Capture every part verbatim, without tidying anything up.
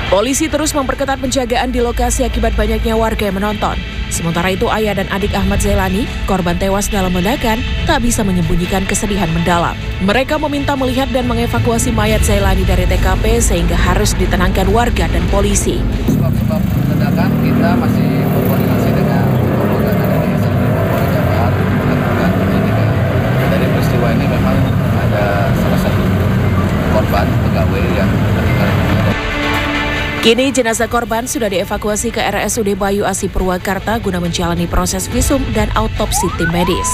Polisi terus memperketat penjagaan di lokasi akibat banyaknya warga yang menonton. Sementara itu ayah dan adik Ahmad Zailani, korban tewas dalam ledakan, tak bisa menyembunyikan kesedihan mendalam. Mereka meminta melihat dan mengevakuasi mayat Zailani dari T K P sehingga harus ditenangkan warga dan polisi. Sebab-sebab ledakan kita masih berkoordinasi dengan Polda dari Polda Jabar melakukan penyidikan. Dari peristiwa ini memang ada salah satu korban pegawai yang meninggal dunia. Kini jenazah korban sudah dievakuasi ke R S U D Bayu Asih Purwakarta guna menjalani proses visum dan autopsi tim medis.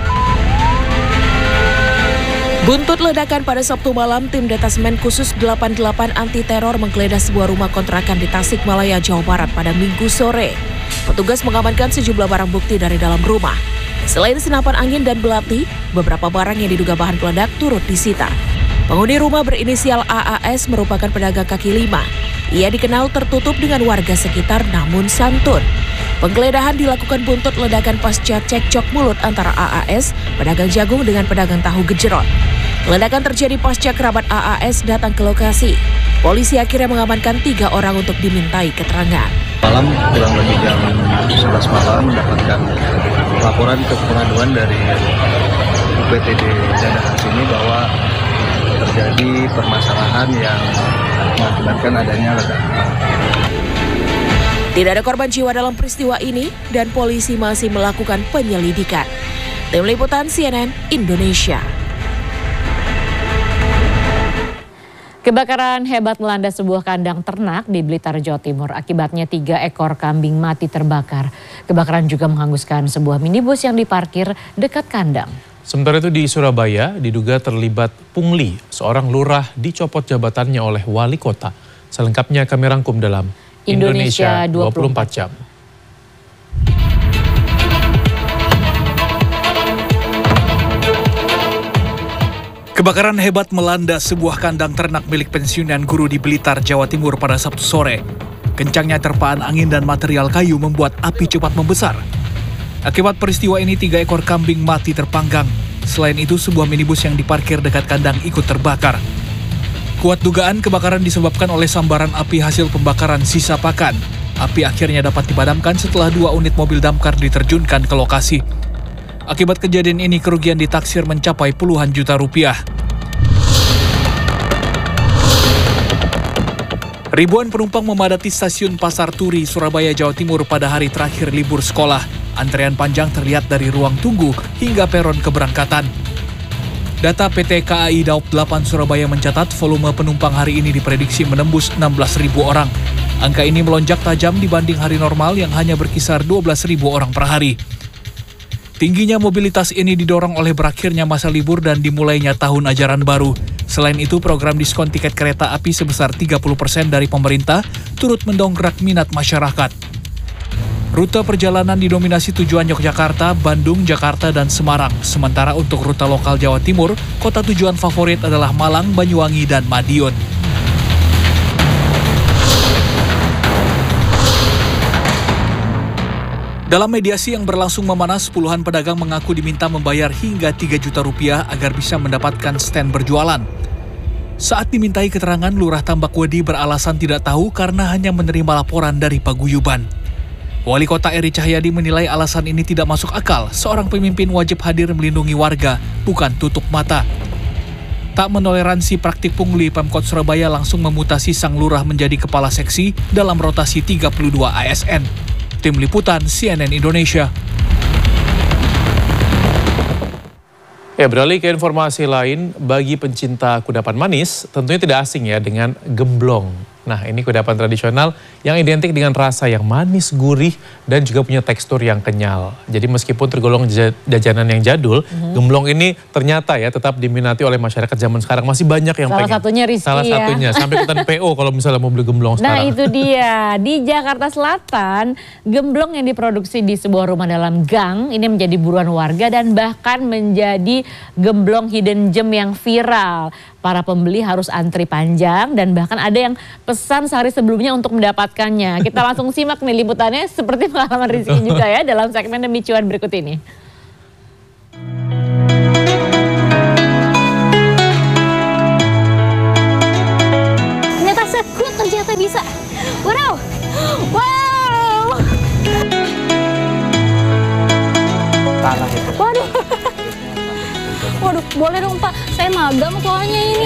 Buntut ledakan pada Sabtu malam, tim Detasmen Khusus delapan puluh delapan Anti Teror menggeledah sebuah rumah kontrakan di Tasikmalaya, Jawa Barat pada Minggu sore. Petugas mengamankan sejumlah barang bukti dari dalam rumah. Selain senapan angin dan belati, beberapa barang yang diduga bahan peledak turut disita. Penghuni rumah berinisial A A S merupakan pedagang kaki lima. Ia dikenal tertutup dengan warga sekitar namun santun. Penggeledahan dilakukan buntut ledakan pasca cekcok mulut antara A A S, pedagang jagung dengan pedagang tahu gejrot. Ledakan terjadi pasca kerabat A A S datang ke lokasi. Polisi akhirnya mengamankan tiga orang untuk dimintai keterangan. Malam kurang lebih jam sebelas malam mendapatkan laporan ke pengaduan dari U P T D daerah sini bahwa terjadi permasalahan yang mengakibatkan adanya ledakan. Tidak ada korban jiwa dalam peristiwa ini dan polisi masih melakukan penyelidikan. Tim Liputan C N N Indonesia. Kebakaran hebat melanda sebuah kandang ternak di Blitar, Jawa Timur. Akibatnya tiga ekor kambing mati terbakar. Kebakaran juga menghanguskan sebuah minibus yang diparkir dekat kandang. Sementara itu di Surabaya diduga terlibat pungli, seorang lurah dicopot jabatannya oleh wali kota. Selengkapnya kami rangkum dalam Indonesia dua puluh empat jam. Kebakaran hebat melanda sebuah kandang ternak milik pensiunan guru di Blitar, Jawa Timur pada Sabtu sore. Kencangnya terpaan angin dan material kayu membuat api cepat membesar. Akibat peristiwa ini, tiga ekor kambing mati terpanggang. Selain itu, sebuah minibus yang diparkir dekat kandang ikut terbakar. Kuat dugaan kebakaran disebabkan oleh sambaran api hasil pembakaran sisa pakan. Api akhirnya dapat dipadamkan setelah dua unit mobil damkar diterjunkan ke lokasi. Akibat kejadian ini, kerugian ditaksir mencapai puluhan juta rupiah. Ribuan penumpang memadati stasiun Pasar Turi, Surabaya, Jawa Timur pada hari terakhir libur sekolah. Antrean panjang terlihat dari ruang tunggu hingga peron keberangkatan. Data P T K A I Daob delapan Surabaya mencatat volume penumpang hari ini diprediksi menembus enam belas ribu orang. Angka ini melonjak tajam dibanding hari normal yang hanya berkisar dua belas ribu orang per hari. Tingginya mobilitas ini didorong oleh berakhirnya masa libur dan dimulainya tahun ajaran baru. Selain itu, program diskon tiket kereta api sebesar tiga puluh persen dari pemerintah turut mendongkrak minat masyarakat. Rute perjalanan didominasi tujuan Yogyakarta, Bandung, Jakarta, dan Semarang. Sementara untuk rute lokal Jawa Timur, kota tujuan favorit adalah Malang, Banyuwangi, dan Madiun. Dalam mediasi yang berlangsung memanas, puluhan pedagang mengaku diminta membayar hingga tiga juta rupiah agar bisa mendapatkan stand berjualan. Saat dimintai keterangan, Lurah Tambakwedi beralasan tidak tahu karena hanya menerima laporan dari paguyuban. Wali Kota Eri Cahyadi menilai alasan ini tidak masuk akal. Seorang pemimpin wajib hadir melindungi warga, bukan tutup mata. Tak menoleransi praktik pungli, Pemkot Surabaya langsung memutasi sang lurah menjadi kepala seksi dalam rotasi tiga puluh dua A S N. Tim Liputan C N N Indonesia. Ya, beralih ke informasi lain, bagi pencinta kudapan manis, tentunya tidak asing ya dengan gemblong. Nah, ini kudapan tradisional yang identik dengan rasa yang manis, gurih, dan juga punya tekstur yang kenyal. Jadi meskipun tergolong jajanan yang jadul, mm-hmm. gemblong ini ternyata ya tetap diminati oleh masyarakat zaman sekarang. Masih banyak yang Salah pengen. satunya Rizky Salah ya. satunya, sampai ikutan P O kalau misalnya mau beli gemblong sekarang. Nah itu dia, di Jakarta Selatan, gemblong yang diproduksi di sebuah rumah dalam gang, ini menjadi buruan warga dan bahkan menjadi gemblong hidden gem yang viral. Para pembeli harus antri panjang dan bahkan ada yang pesan sehari sebelumnya untuk mendapatkannya. Kita langsung simak nih liputannya seperti pengalaman Rizky juga ya dalam segmen Demi Cuan berikut ini. Ternyata sekuat ternyata di bisa. Wow, wow. Tanah itu. Waduh. Waduh, boleh dong Pak. Saya magang soalnya ini.